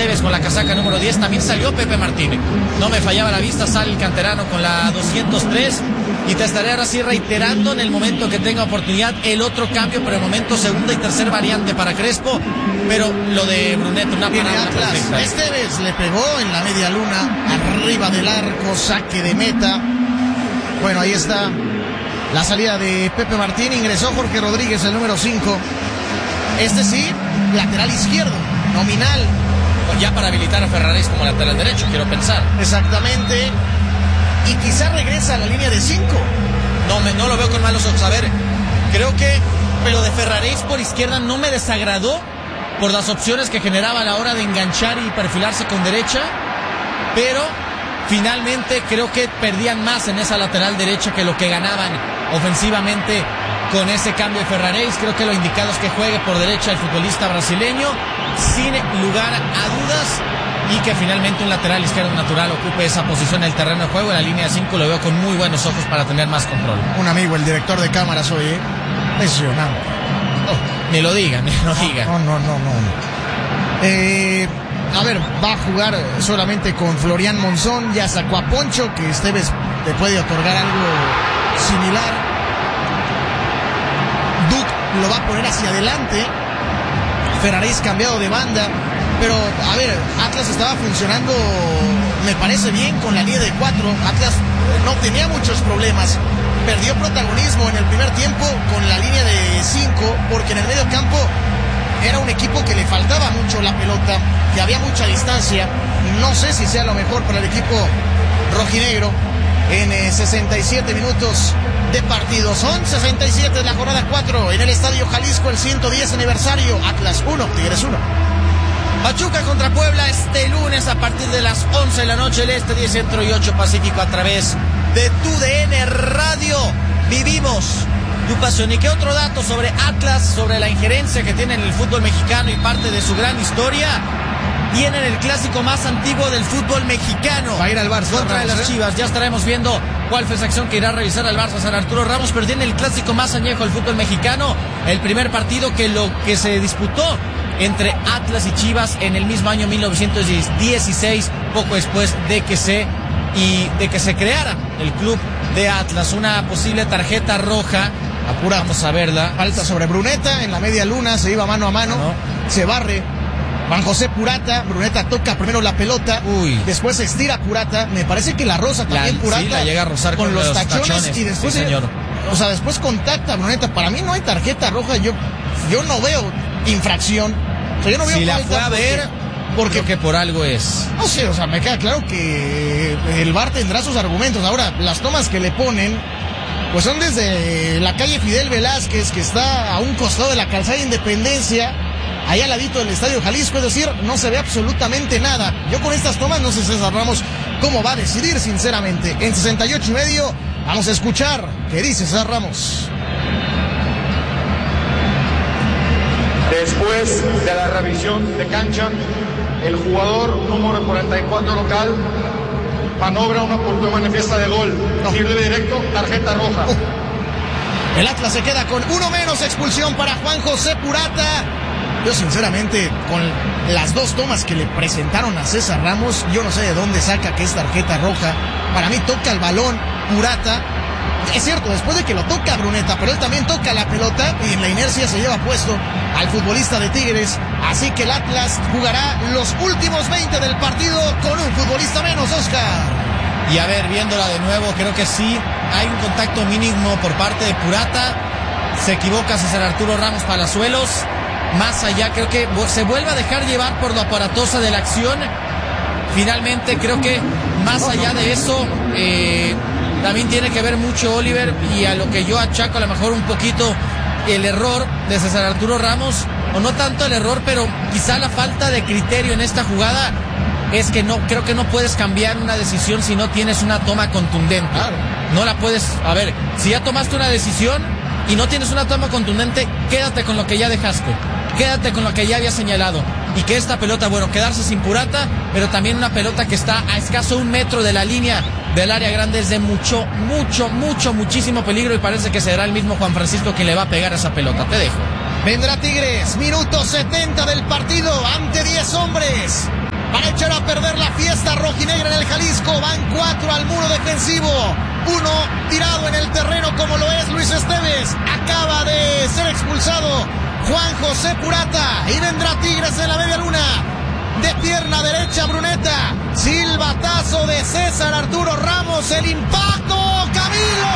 Esteves con la casaca número 10, también salió Pepe Martínez. No me fallaba la vista, sale el canterano con la 203 y te estaré ahora sí reiterando en el momento que tenga oportunidad el otro cambio, pero de momento segunda y tercera variante para Crespo, pero lo de Bruneta, una parada perfecta. Esteves le pegó en la media luna, arriba del arco, saque de meta. Bueno, ahí está la salida de Pepe Martín, ingresó Jorge Rodríguez, el número 5. Este sí, lateral izquierdo, nominal. Ya para habilitar a Ferraréis como lateral derecho, quiero pensar. Exactamente. Y quizá regresa a la línea de 5. No lo veo con malos ojos. A ver, creo que lo de Ferraréis por izquierda no me desagradó por las opciones que generaba a la hora de enganchar y perfilarse con derecha, pero finalmente creo que perdían más en esa lateral derecha que lo que ganaban ofensivamente con ese cambio de Ferraréis. Creo que lo indicado es que juegue por derecha el futbolista brasileño, sin lugar a dudas, y que finalmente un lateral izquierdo natural ocupe esa posición en el terreno de juego. En la línea de 5 lo veo con muy buenos ojos para tener más control. Un amigo, el director de cámaras hoy, lesionado. Ni lo diga. No. A ver, va a jugar solamente con Florian Monzón, ya sacó a Poncho, que Esteves le puede otorgar algo similar. Duc lo va a poner hacia adelante. Ferraréis cambiado de banda. Pero, a ver, Atlas estaba funcionando, me parece bien, con la línea de 4. Atlas no tenía muchos problemas. Perdió protagonismo en el primer tiempo con la línea de 5, porque en el medio campo era un equipo que le faltaba mucho la pelota, que había mucha distancia. No sé si sea lo mejor para el equipo rojinegro en 67 minutos de partido. Son 67 de la jornada 4 en el Estadio Jalisco, el 110 aniversario. Atlas 1, Tigres 1. Pachuca contra Puebla este lunes a partir de las 11 de la noche, el Este, 10 Centro y 8 Pacífico, a través de TUDN Radio. Vivimos tu pasión. ¿Y qué otro dato sobre Atlas, sobre la injerencia que tiene en el fútbol mexicano y parte de su gran historia? Tienen el clásico más antiguo del fútbol mexicano. Va a ir al Barça contra las Chivas. Ya estaremos viendo cuál fue esa acción que irá a revisar al Barça San Arturo Ramos, pero tiene el clásico más añejo del fútbol mexicano. El primer partido que se disputó entre Atlas y Chivas en el mismo año 1916, poco después de que se creara el club de Atlas. Una posible tarjeta roja. Vamos a verla. Falta sobre Bruneta en la media luna, se iba mano a mano, se barre Juan José Purata. Bruneta toca primero la pelota, después se estira Purata. Me parece que la roza también Purata. Sí, la llega a rozar con los tachones y después, sí, señor. Después contacta a Bruneta. Para mí no hay tarjeta roja, yo no veo infracción. O sea, yo no veo si la fue a ver, porque creo que por algo es. No sé, me queda claro que el VAR tendrá sus argumentos. Ahora, las tomas que le ponen, pues son desde la calle Fidel Velázquez, que está a un costado de la calzada de Independencia, allá al ladito del Estadio Jalisco, es decir, no se ve absolutamente nada. Yo con estas tomas no sé, César Ramos, cómo va a decidir, sinceramente. En 68.5, vamos a escuchar qué dice César Ramos. Después de la revisión de cancha, el jugador número 44 local maniobra una oportunidad manifiesta de gol. Tiro directo, tarjeta roja. El Atlas se queda con uno menos, expulsión para Juan José Purata. Yo sinceramente, con las dos tomas que le presentaron a César Ramos, yo no sé de dónde saca que es tarjeta roja. Para mí toca el balón Purata. Es cierto, después de que lo toca Bruneta, pero él también toca la pelota y en la inercia se lleva puesto al futbolista de Tigres. Así que el Atlas jugará los últimos 20 del partido con un futbolista menos, Oscar. Y a ver, viéndola de nuevo, creo que sí hay un contacto mínimo por parte de Purata. Se equivoca César Arturo Ramos Palazuelos. Más allá, creo que se vuelve a dejar llevar por lo aparatosa de la acción. Finalmente, creo que más allá de eso, también tiene que ver mucho Oliver, y a lo que yo achaco a lo mejor un poquito el error de César Arturo Ramos, o no tanto el error, pero quizá la falta de criterio en esta jugada, es que creo que no puedes cambiar una decisión si no tienes una toma contundente. Claro. No la puedes, a ver, si ya tomaste una decisión y no tienes una toma contundente, quédate con lo que ya dejaste, quédate con lo que ya había señalado, y que esta pelota, quedarse sin Purata, pero también una pelota que está a escaso 1 metro de la línea del área grande, es de muchísimo peligro, y parece que será el mismo Juan Francisco quien le va a pegar a esa pelota. Te dejo. Vendrá Tigres, minuto 70 del partido, ante 10 hombres. aire en el Jalisco. Van 4 al muro defensivo. 1 tirado en el terreno como lo es Luis Esteves. Acaba de ser expulsado Juan José Purata. Y vendrá Tigres en la media luna. De pierna derecha Bruneta. Silbatazo de César Arturo Ramos. El impacto. Camilo.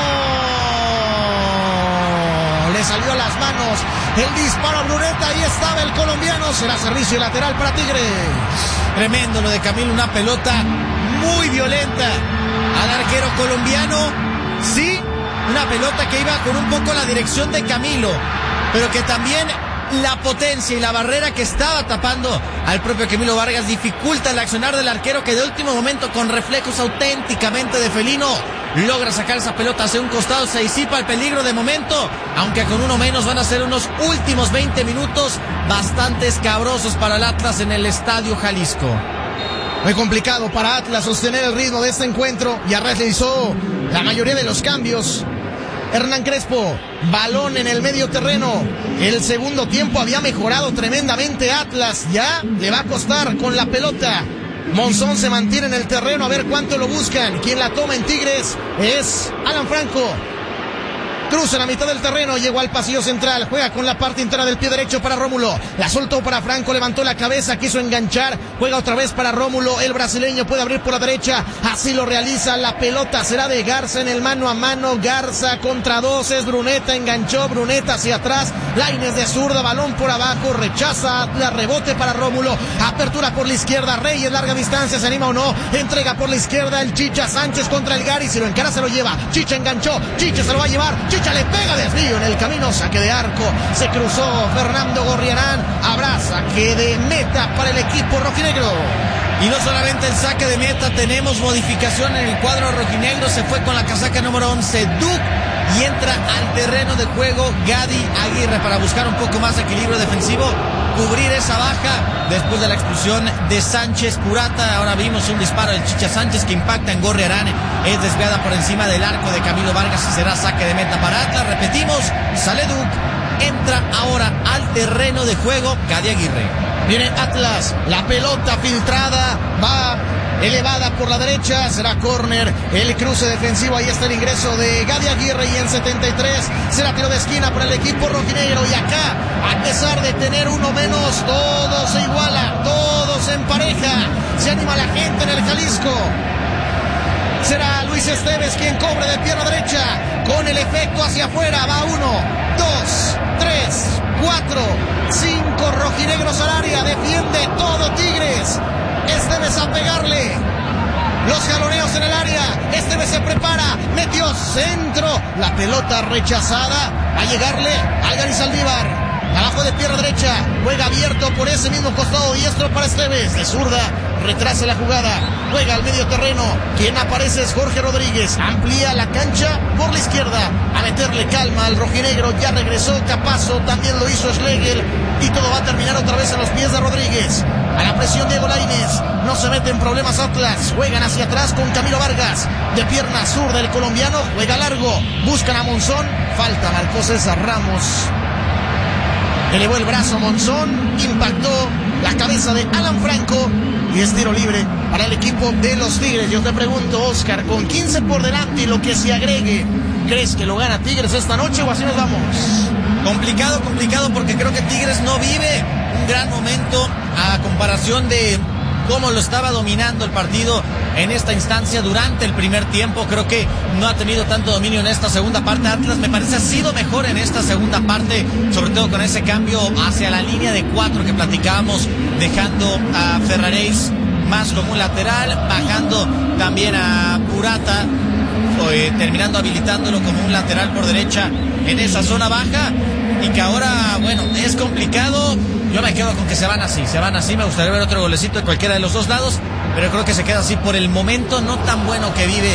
Le salió a las manos el disparo a Bruneta. Ahí estaba el colombiano. Será servicio lateral para Tigres. Tremendo lo de Camilo. Una pelota muy violenta al arquero colombiano. Sí, una pelota que iba con un poco la dirección de Camilo, pero que también la potencia y la barrera que estaba tapando al propio Camilo Vargas dificulta el accionar del arquero, que de último momento, con reflejos auténticamente de felino, logra sacar esa pelota hacia un costado. Se disipa el peligro de momento, aunque con uno menos van a ser unos últimos 20 minutos bastante escabrosos para el Atlas en el Estadio Jalisco. Muy complicado para Atlas sostener el ritmo de este encuentro. Ya realizó la mayoría de los cambios Hernán Crespo. Balón en el medio terreno. El segundo tiempo había mejorado tremendamente Atlas. Ya le va a costar con la pelota. Monzón se mantiene en el terreno, a ver cuánto lo buscan. Quien la toma en Tigres es Alan Franco. Cruza la mitad del terreno, llegó al pasillo central, juega con la parte interna del pie derecho para Rómulo, la soltó para Franco, levantó la cabeza, quiso enganchar, juega otra vez para Rómulo, el brasileño puede abrir por la derecha, así lo realiza, la pelota será de Garza en el mano a mano, Garza contra 2, es Bruneta, enganchó Bruneta hacia atrás, Lainez de zurda, balón por abajo, rechaza, la rebote para Rómulo, apertura por la izquierda, Reyes, larga distancia, se anima o no, entrega por la izquierda el Chicha Sánchez contra el Gary, si lo encara se lo lleva, Chicha enganchó, Chicha se lo va a llevar, Chicha le pega desvío en el camino, saque de arco, se cruzó Fernando Gorriarán, habrá saque de meta para el equipo rojinegro. Y no solamente el saque de meta, tenemos modificación en el cuadro rojinegro, se fue con la casaca número 11 Duke y entra al terreno de juego Gadi Aguirre para buscar un poco más de equilibrio defensivo, cubrir esa baja después de la expulsión de Sánchez Purata. Ahora vimos un disparo del Chicha Sánchez que impacta en Gorriarán, es desviada por encima del arco de Camilo Vargas y será saque de meta para Atlas. Repetimos, sale Duke, entra ahora al terreno de juego Gadi Aguirre. Viene Atlas, la pelota filtrada, va elevada por la derecha, será córner, el cruce defensivo, ahí está el ingreso de Gadi Aguirre y en 73 será tiro de esquina para el equipo rojinegro. Y acá, a pesar de tener uno menos, todo se iguala, todo se empareja, se anima la gente en el Jalisco. Será Luis Esteves quien cobre de pierna derecha, con el efecto hacia afuera, va 1, 2, 3, 4, 5 rojinegros al área, defiende todo Tigres. Esteves a pegarle, los jaloneos en el área, Esteves se prepara, metió centro, la pelota rechazada, a llegarle al Gary Saldívar. Abajo de pierna derecha, juega abierto por ese mismo costado diestro para Esteves, de zurda, retrasa la jugada, juega al medio terreno, quien aparece es Jorge Rodríguez, amplía la cancha por la izquierda, a meterle calma al rojinegro, ya regresó Capazo, también lo hizo Schlegel, y todo va a terminar otra vez en los pies de Rodríguez. A la presión Diego Lainez, no se mete en problemas Atlas, juegan hacia atrás con Camilo Vargas, de pierna zurda el colombiano, juega largo, buscan a Monzón, falta, marcó César Ramos. Elevó el brazo Monzón, impactó la cabeza de Alan Franco y es tiro libre para el equipo de los Tigres. Yo te pregunto, Oscar, con 15 por delante y lo que se agregue, ¿crees que lo gana Tigres esta noche o así nos vamos? Complicado porque creo que Tigres no vive un gran momento a comparación de cómo lo estaba dominando el partido en esta instancia durante el primer tiempo. Creo que no ha tenido tanto dominio en esta segunda parte. Atlas me parece ha sido mejor en esta segunda parte, sobre todo con ese cambio hacia la línea de 4 que platicábamos, dejando a Ferraréis más como un lateral, bajando también a Purata, terminando habilitándolo como un lateral por derecha en esa zona baja, y que ahora, bueno, es complicado. Yo me quedo con que se van así, me gustaría ver otro golecito de cualquiera de los dos lados, pero creo que se queda así por el momento no tan bueno que vive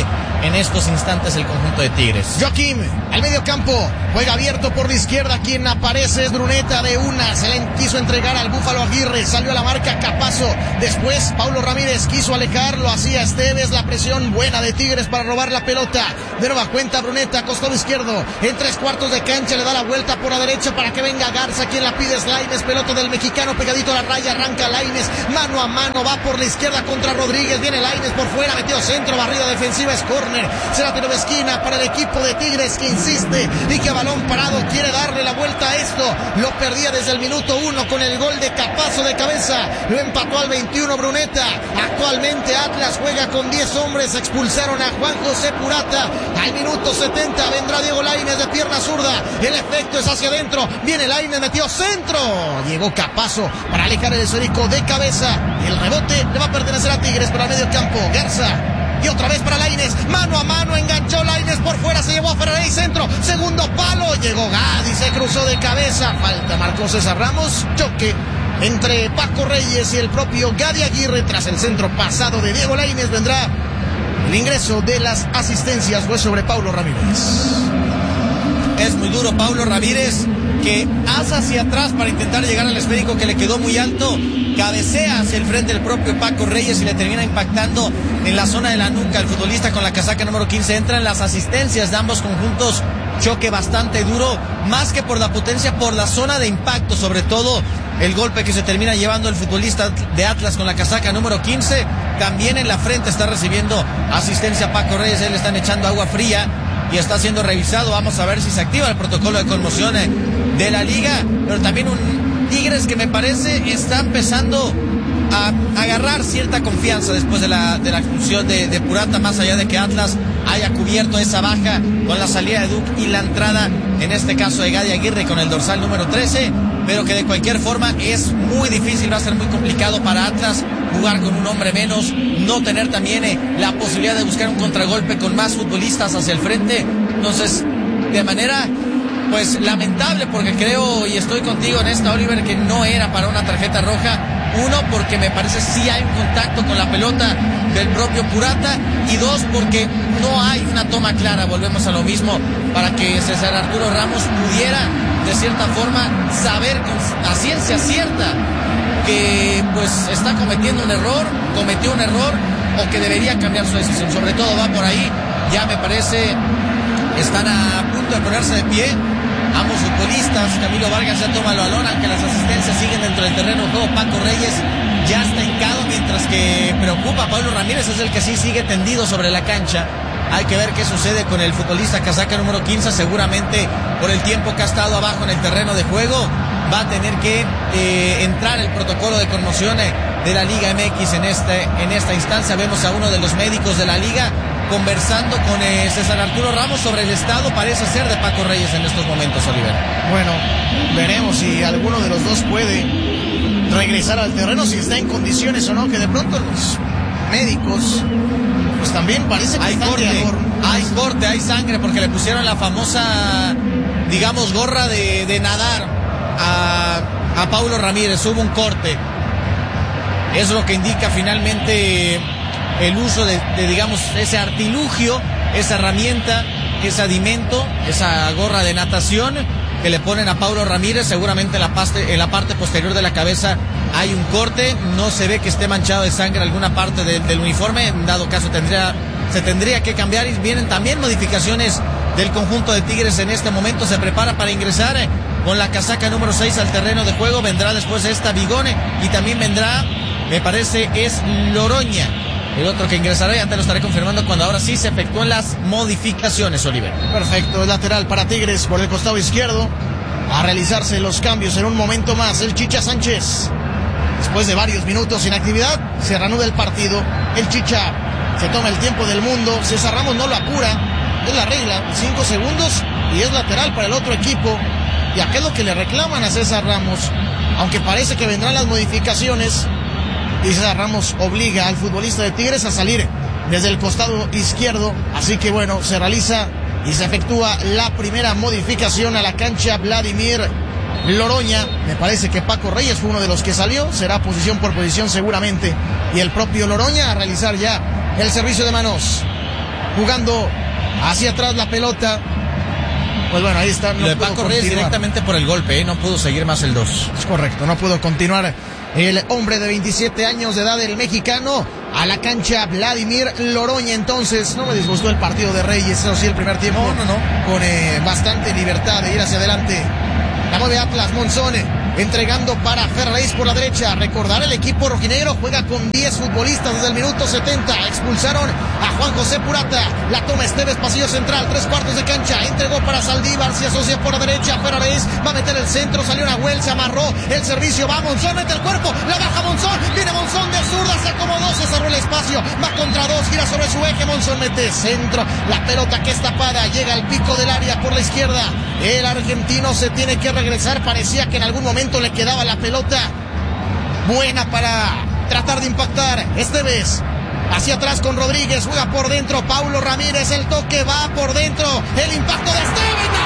en estos instantes el conjunto de Tigres. Joaquín, al medio campo, juega abierto por la izquierda, quien aparece es Bruneta de una, se le quiso entregar al Búfalo Aguirre, salió a la marca Capazo, después Paulo Ramírez quiso alejar, lo hacía Esteves, la presión buena de Tigres para robar la pelota, de nueva cuenta Bruneta, costado izquierdo, en 3/4 de cancha, le da la vuelta por la derecha para que venga Garza, quien la pide es Lainez, pelota del mexicano pegadito a la raya, arranca Lainez, mano a mano, va por la izquierda contra Rodríguez, viene Lainez por fuera, metió centro, barrida defensiva, es córner, será tiro de esquina para el equipo de Tigres que insiste y que a balón parado quiere darle la vuelta a esto, lo perdía desde el minuto 1 con el gol de Capazo de cabeza, lo empató al 21 Bruneta, actualmente Atlas juega con 10 hombres, expulsaron a Juan José Purata, al minuto 70 vendrá Diego Lainez de pierna zurda, el efecto es hacia adentro, viene Lainez, metió centro, llegó Capazo para alejar el esférico de cabeza, y el rebote le va a pertenecer a Tigres para el medio campo, Garza. Y otra vez para Lainez, mano a mano, enganchó Lainez por fuera, se llevó a Ferrari centro, segundo palo, llegó Gadi, se cruzó de cabeza, falta marcó César Ramos, choque entre Paco Reyes y el propio Gadi Aguirre, tras el centro pasado de Diego Lainez vendrá el ingreso de las asistencias, fue sobre Paulo Ramírez. Es muy duro Paulo Ramírez, que asa hacia atrás para intentar llegar al esférico que le quedó muy alto, cabecea hacia el frente el propio Paco Reyes y le termina impactando en la zona de la nuca. El futbolista con la casaca número 15 entra en las asistencias de ambos conjuntos, choque bastante duro, más que por la potencia, por la zona de impacto, sobre todo el golpe que se termina llevando el futbolista de Atlas con la casaca número 15, también en la frente está recibiendo asistencia Paco Reyes, él le están echando agua fría y está siendo revisado, vamos a ver si se activa el protocolo de conmoción de la liga, pero también un Tigres que me parece está empezando a agarrar cierta confianza después de la expulsión de Purata, más allá de que Atlas haya cubierto esa baja con la salida de Duke y la entrada, en este caso de Gadi Aguirre con el dorsal número 13, pero que de cualquier forma es muy difícil, va a ser muy complicado para Atlas jugar con un hombre menos, no tener también la posibilidad de buscar un contragolpe con más futbolistas hacia el frente. Entonces, de manera pues lamentable, porque creo y estoy contigo en esta, Oliver, que no era para una tarjeta roja. Uno, porque me parece sí hay un contacto con la pelota del propio Purata, y dos, porque no hay una toma clara, volvemos a lo mismo, para que César Arturo Ramos pudiera de cierta forma saber a ciencia cierta que pues está cometiendo un error, cometió un error, o que debería cambiar su decisión. Sobre todo va por ahí, ya me parece están a punto de ponerse de pie ambos futbolistas. Camilo Vargas ya toma el balón, aunque las asistencias siguen dentro del terreno de juego. Paco Reyes ya está hincado, mientras que preocupa a Pablo Ramírez, es el que sí sigue tendido sobre la cancha. Hay que ver qué sucede con el futbolista casaca número 15, seguramente por el tiempo que ha estado abajo en el terreno de juego va a tener que entrar el protocolo de conmoción de la Liga MX en esta instancia. Vemos a uno de los médicos de la liga conversando con César Arturo Ramos sobre el estado, parece ser, de Paco Reyes en estos momentos, Oliver. Bueno, veremos si alguno de los dos puede regresar al terreno, si está en condiciones o no, que de pronto los médicos pues también parece que hay corte, hay sangre, porque le pusieron la famosa, digamos, gorra de nadar a Paulo Ramírez. Hubo un corte, es lo que indica finalmente el uso de digamos, ese artilugio, esa herramienta, ese adimento, esa gorra de natación que le ponen a Paulo Ramírez. Seguramente en la parte posterior de la cabeza hay un corte, no se ve que esté manchado de sangre alguna parte del uniforme, en dado caso se tendría que cambiar, y vienen también modificaciones del conjunto de Tigres en este momento. Se prepara para ingresar con la casaca número 6 al terreno de juego, vendrá después esta Bigone, y también vendrá, me parece, es Loroña, el otro que ingresará, ya te lo estaré confirmando cuando ahora sí se efectúen las modificaciones, Oliver. Perfecto, el lateral para Tigres por el costado izquierdo, a realizarse los cambios en un momento más, el Chicha Sánchez. Después de varios minutos sin actividad, se reanuda el partido, el Chicha se toma el tiempo del mundo, César Ramos no lo apura, es la regla, 5 segundos y es lateral para el otro equipo, y aquello es lo que le reclaman a César Ramos, aunque parece que vendrán las modificaciones. Y César Ramos obliga al futbolista de Tigres a salir desde el costado izquierdo. Así que bueno, se realiza y se efectúa la primera modificación a la cancha. Vladimir Loroña, me parece que Paco Reyes fue uno de los que salió, será posición por posición seguramente, y el propio Loroña a realizar ya el servicio de manos. jugando hacia atrás la pelota. Pues bueno, ahí está. Lo de Paco Reyes directamente por el golpe, no pudo seguir más el 2. Es correcto, no pudo continuar el hombre de 27 años de edad, el mexicano. A la cancha Vladimir Loroña. Entonces no me disgustó el partido de Reyes, eso sí, el primer tiempo con bastante libertad de ir hacia adelante. La mueve Atlas, Monzón entregando para Ferraréis por la derecha. Recordar, el equipo rojinegro juega con 10 futbolistas desde el minuto 70. Expulsaron a Juan José Purata. La toma Esteves, pasillo central, 3/4 de cancha. Entregó para Saldívar, se asocia por la derecha. Ferraréis va a meter el centro, salió Nahuel, se amarró el servicio, va Monzón, mete el cuerpo, la baja Monzón, viene Monzón de zurda, se acomodó, se cerró el espacio, va contra dos, gira sobre su eje, Monzón mete centro, la pelota que es tapada, llega al pico del área por la izquierda. El argentino se tiene que regresar, parecía que en algún momento le quedaba la pelota buena para tratar de impactar. Esteves hacia atrás con Rodríguez, juega por dentro Paulo Ramírez, el toque va por dentro, el impacto de Esteves.